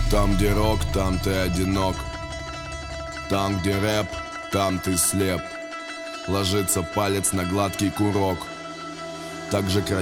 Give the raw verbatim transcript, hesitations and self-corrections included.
Там, где рок, там ты одинок. Там, где рэп, там ты слеп. Ложится палец на гладкий курок. Так же красиво